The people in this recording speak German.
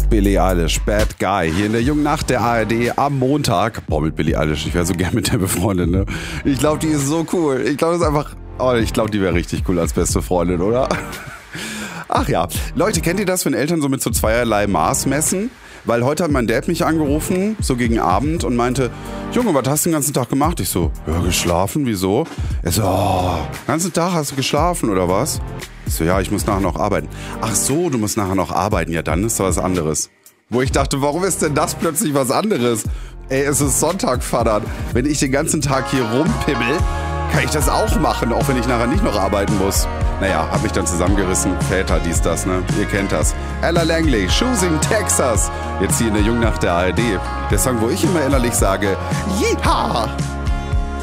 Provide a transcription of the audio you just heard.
Billie Eilish, Bad Guy, hier in der Jungen Nacht der ARD am Montag. Boah, mit Billie Eilish, ich wäre so gern mit der befreundet, ne? Ich glaube, die ist so cool. Ich glaube, die wäre richtig cool als beste Freundin, oder? Ach ja, Leute, kennt ihr das, wenn Eltern so mit so zweierlei Maß messen? Weil heute hat mein Dad mich angerufen, so gegen Abend, und meinte, Junge, was hast du den ganzen Tag gemacht? Ich so, ja, geschlafen, wieso? Er so, den ganzen Tag hast du geschlafen, oder was? Ich so, ja, ich muss nachher noch arbeiten. Ach so, du musst nachher noch arbeiten, ja, dann ist da was anderes. Wo ich dachte, warum ist denn das plötzlich was anderes? Ey, es ist Sonntag, Vater. Wenn ich den ganzen Tag hier rumpimmel, kann ich das auch machen, auch wenn ich nachher nicht noch arbeiten muss. Naja, hab mich dann zusammengerissen. Väter, dies, das, ne? Ihr kennt das. Ella Langley, Choosing Texas. Jetzt hier in der Jungen Nacht der ARD. Der Song, wo ich immer innerlich sage, Yeehaw!